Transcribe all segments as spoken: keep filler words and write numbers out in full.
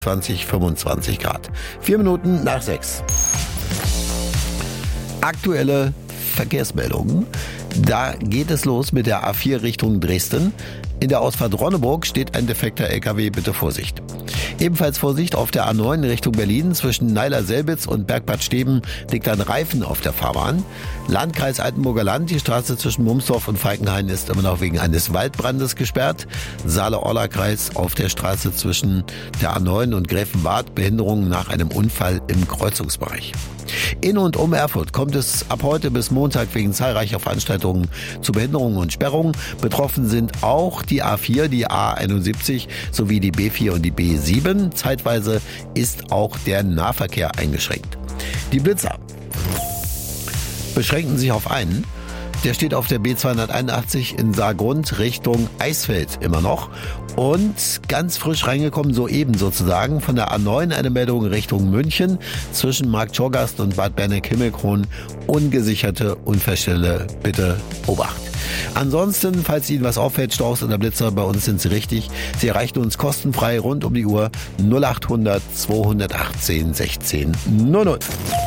zwanzig, fünfundzwanzig Grad. Vier Minuten nach sechs. Aktuelle Verkehrsmeldungen. Da geht es los mit der A vier Richtung Dresden. In der Ausfahrt Ronneburg steht ein defekter L K W, bitte Vorsicht. Ebenfalls Vorsicht auf der A neun Richtung Berlin. Zwischen Neiler-Selbitz und Bergbad Steben liegt ein Reifen auf der Fahrbahn. Landkreis Altenburger Land, die Straße zwischen Mumsdorf und Falkenhain ist immer noch wegen eines Waldbrandes gesperrt. Saale-Orla-Kreis auf der Straße zwischen der A neun und Gräfenwart, Behinderungen nach einem Unfall im Kreuzungsbereich. In und um Erfurt kommt es ab heute bis Montag wegen zahlreicher Veranstaltungen zu Behinderungen und Sperrungen. Betroffen sind auch die A vier, die A einundsiebzig sowie die B vier und die B sieben. Zeitweise ist auch der Nahverkehr eingeschränkt. Die Blitzer beschränken sich auf einen. Der steht auf der B zweihunderteinundachtzig in Saargrund Richtung Eisfeld immer noch. Und ganz frisch reingekommen, soeben sozusagen, von der A neun eine Meldung Richtung München. Zwischen Marktschorgast und Bad Berneck-Himmelkron ungesicherte Unfallstelle, bitte Obacht. Ansonsten, falls Ihnen was auffällt, Staus oder Blitzer, bei uns sind Sie richtig. Sie erreichen uns kostenfrei rund um die Uhr null achthundert zweihundertachtzehn sechzehn null null.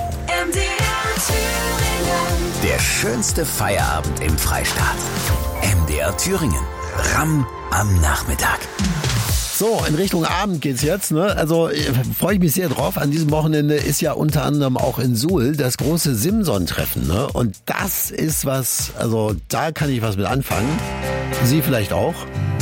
Der schönste Feierabend im Freistaat. M D R Thüringen. Ramm am Nachmittag. So, in Richtung Abend geht's jetzt, ne? Also äh, freue ich mich sehr drauf. An diesem Wochenende ist ja unter anderem auch in Suhl das große Simson-Treffen, ne? Und das ist was, also da kann ich was mit anfangen. Sie vielleicht auch.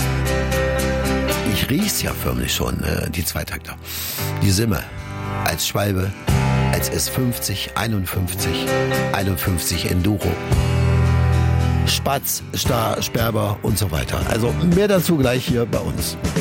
Ich riech's ja förmlich schon, äh, die Zweitakter. Die Simme als Schwalbe, als S fünfzig, einundfünfzig, einundfünfzig Enduro. Spatz, Star, Sperber und so weiter. Also mehr dazu gleich hier bei uns.